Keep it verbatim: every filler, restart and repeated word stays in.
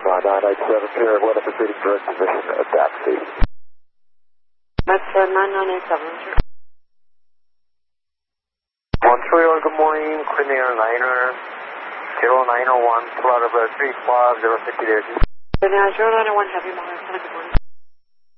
nine nine eight seven, Pierre, what if proceeding direct position at that speed? That's uh, nine nine eight seven, sir. Montreal, good morning, Queen Airliner, zero nine zero one, flight of three five zero fifty there. Good now, zero nine zero one, Heavy Mars, good morning.